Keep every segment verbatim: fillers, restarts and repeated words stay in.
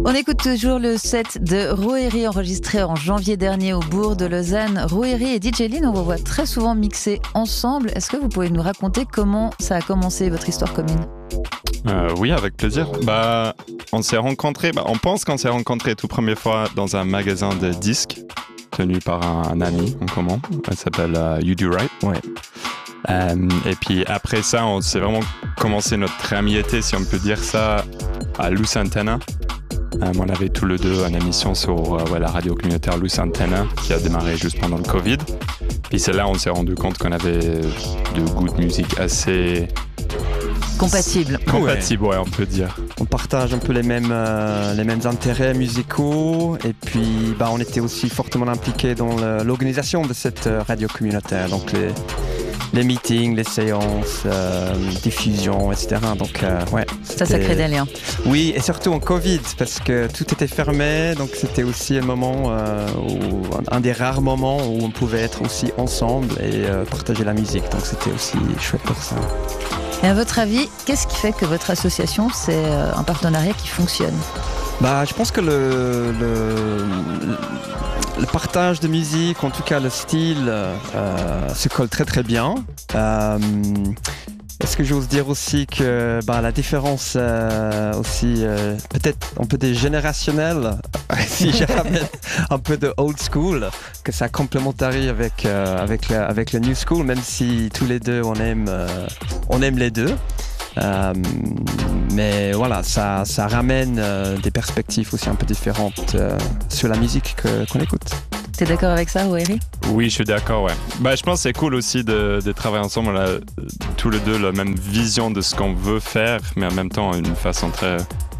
On écoute toujours le set de Roheri enregistré en janvier dernier au bourg de Lausanne. Roheri et D J Lin, on vous voit très souvent mixer ensemble. Est-ce que vous pouvez nous raconter comment ça a commencé, votre histoire commune ? Euh, oui, avec plaisir. Bah, on s'est rencontrés, bah, on pense qu'on s'est rencontrés tout première fois dans un magasin de disques tenu par un, un ami en commun. Elle s'appelle uh, You Do Right. Ouais. Euh, et puis après ça, on s'est vraiment commencé notre amitié, si on peut dire ça, à Loose Antenna. Euh, on avait tous les deux une émission sur euh, ouais, la radio communautaire Loose Antenna qui a démarré juste pendant le Covid. Puis c'est là on s'est rendu compte qu'on avait de goûts de musique assez... Compatible. Compatible, ouais. ouais, on peut dire. On partage un peu les mêmes, euh, les mêmes intérêts musicaux et puis bah, on était aussi fortement impliqués dans le, l'organisation de cette radio communautaire, donc les, les meetings, les séances, euh, diffusion, et cetera. Donc, euh, ouais, ça, ça crée des liens. Oui, et surtout en Covid, parce que tout était fermé, donc c'était aussi un moment, euh, où, un des rares moments où on pouvait être aussi ensemble et euh, partager la musique. Donc c'était aussi chouette pour ça. Et à votre avis, qu'est-ce qui fait que votre association, c'est un partenariat qui fonctionne ? Bah, je pense que le, le, le partage de musique, en tout cas le style, euh, se colle très très bien. Euh, Est-ce que j'ose dire aussi que bah, la différence euh, aussi, euh, peut-être un peu des générationnels, si je ramène un peu de old school, que ça complémentarie avec, euh, avec, la, avec le new school, même si tous les deux on aime, euh, on aime les deux. Euh, mais voilà, ça, ça ramène euh, des perspectives aussi un peu différentes euh, sur la musique que, qu'on écoute. T'es d'accord avec ça, Roheri ? Oui, je suis d'accord, ouais. Bah, je pense que c'est cool aussi de, de travailler ensemble. On a tous les deux la même vision de ce qu'on veut faire, mais en même temps, une façon très...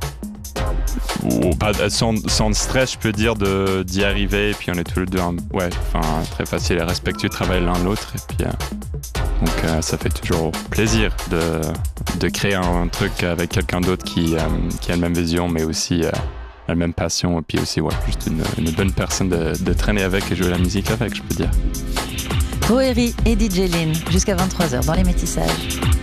Ou pas, sans, sans stress, je peux dire, de, d'y arriver. Et puis, on est tous les deux, ouais, enfin, très facile et respectueux de travailler l'un l'autre. Et puis, euh, donc, euh, ça fait toujours plaisir de, de créer un, un truc avec quelqu'un d'autre qui, euh, qui a la même vision, mais aussi... Euh, la même passion et puis aussi ouais, juste une, une bonne personne de, de traîner avec et jouer la musique avec, je peux dire. Roheri et D J Lin, jusqu'à vingt-trois heures dans les métissages.